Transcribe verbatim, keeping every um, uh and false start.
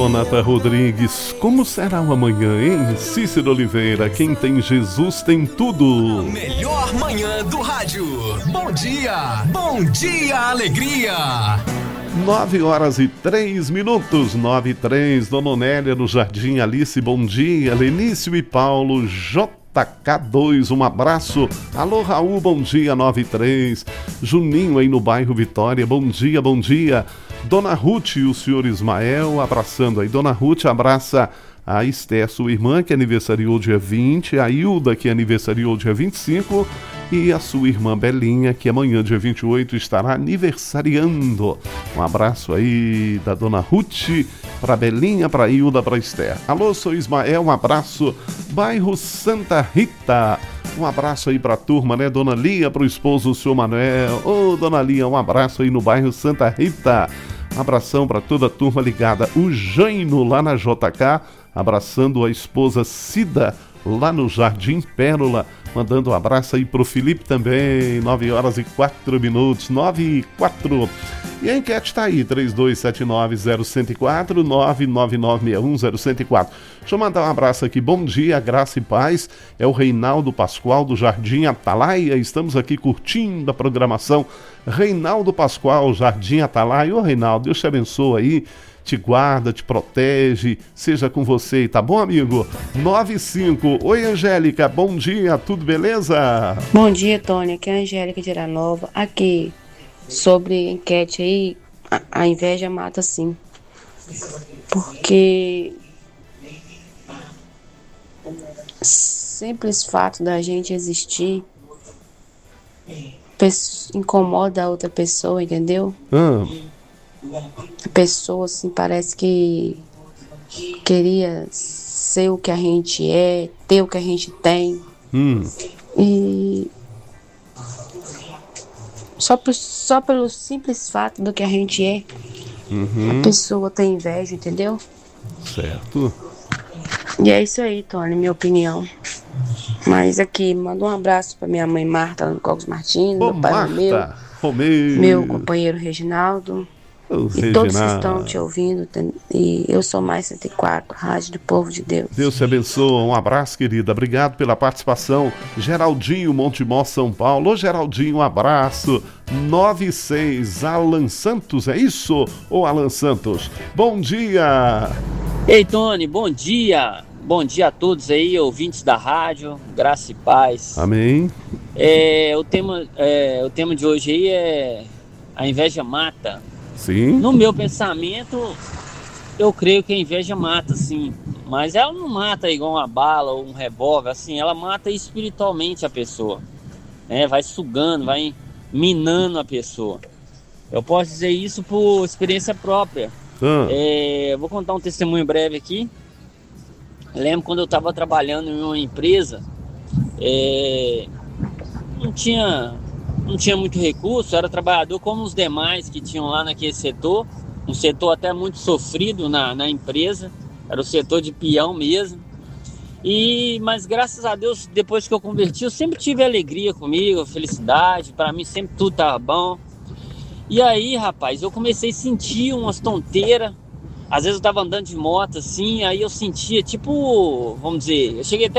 Jonathan Rodrigues, como será o amanhã, hein? Cícero Oliveira, quem tem Jesus tem tudo. A melhor manhã do rádio. Bom dia, bom dia, alegria. Nove horas e três minutos, nove e três, Dona Nélia no Jardim Alice, bom dia. Lenício e Paulo, J K dois, um abraço. Alô Raul, bom dia, nove e três. Juninho aí no bairro Vitória, bom dia, bom dia. Dona Ruth e o senhor Ismael abraçando aí. Dona Ruth abraça a Esté, sua irmã, que aniversariou dia vinte, a Hilda, que aniversariou dia vinte e cinco, e a sua irmã Belinha, que amanhã, dia vinte e oito, estará aniversariando. Um abraço aí da Dona Ruth para Belinha, para Hilda, para Esté. Alô, sou Ismael, um abraço. Bairro Santa Rita, um abraço aí para a turma, né? Dona Lia, para o esposo, o senhor Manuel. Ô, Dona Lia, um abraço aí no bairro Santa Rita. Um abração para toda a turma ligada. O Jaino lá na J K, abraçando a esposa Cida lá no Jardim Pérola, mandando um abraço aí pro Felipe também. Nove horas e quatro minutos, nove e quatro. E a enquete tá aí, três dois sete nove zero um zero quatro, nove nove nove seis um zero um quatro. Deixa eu mandar um abraço aqui, bom dia, graça e paz. É o Reinaldo Pascoal do Jardim Atalaia, estamos aqui curtindo a programação. Reinaldo Pascoal, Jardim Atalaia. Ô Reinaldo, Deus te abençoe aí, te guarda, te protege, seja com você, tá bom, amigo? nove e cinco. Oi, Angélica, bom dia, tudo beleza? Bom dia, Tony, aqui é a Angélica de Iranova. Aqui, sobre a enquete aí, a, a inveja mata sim. Porque simples fato da gente existir incomoda a outra pessoa, entendeu? Ah. A pessoa, assim, parece que queria ser o que a gente é, ter o que a gente tem. Hum. E só, por, só pelo simples fato do que a gente é, uhum. A pessoa tem inveja, entendeu? Certo. E é isso aí, Tony, minha opinião. Mas aqui, manda um abraço pra minha mãe Marta, lá no Cogos Martins, Ô, meu pai Marta, Romeu, Romeu, meu companheiro Reginaldo. Ô, E Reginaldo, todos que estão te ouvindo. E eu sou mais cento e quatro, Rádio do Povo de Deus. Deus te abençoe, um abraço, querida, obrigado pela participação. Geraldinho, Montemor, São Paulo. Ô, Geraldinho, um abraço. nove e seis, Alan Santos, é isso? Ô, Alan Santos, bom dia. Ei, Tony, bom dia. Bom dia a todos aí, ouvintes da rádio, graça e paz. Amém. É, o, tema, é, o tema de hoje aí é a inveja mata. Sim. No meu pensamento, eu creio que a inveja mata, sim. Mas ela não mata igual uma bala ou um revólver, assim, ela mata espiritualmente a pessoa. Né? Vai sugando, vai minando a pessoa. Eu posso dizer isso por experiência própria. Ah. É, vou contar um testemunho breve aqui. Lembro quando eu estava trabalhando em uma empresa, é, não tinha, não tinha muito recurso, era trabalhador como os demais que tinham lá naquele setor, um setor até muito sofrido na, na empresa, era o setor de peão mesmo. E, mas graças a Deus, depois que eu converti, eu sempre tive alegria comigo, felicidade, para mim sempre tudo estava bom. E aí, rapaz, eu comecei a sentir umas tonteiras. Às vezes eu tava andando de moto assim, aí eu sentia tipo, vamos dizer, eu cheguei até